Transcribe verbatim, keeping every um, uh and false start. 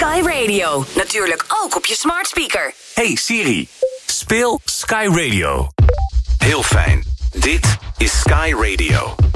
Sky Radio. Natuurlijk ook op je smart speaker. Hey Siri, speel Sky Radio. Heel fijn. Dit is Sky Radio.